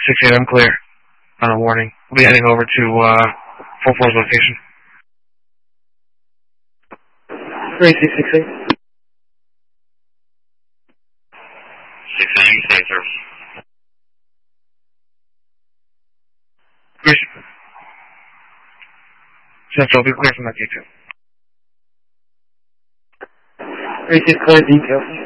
6 a.m. clear on a warning. We'll be heading over to 44's location. 3668. 6 a.m. State service. Central, be clear from that detail. 36 clear detail.